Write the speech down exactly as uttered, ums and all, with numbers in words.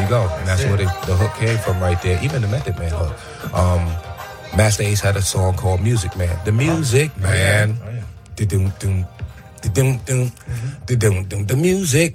you go. And that's, that's where the, the hook came from right there. Even the Method Man hook. Um, Master Ace had a song called Music Man. The Music Man. The doom doom. The doom doom. The doom doom. The Music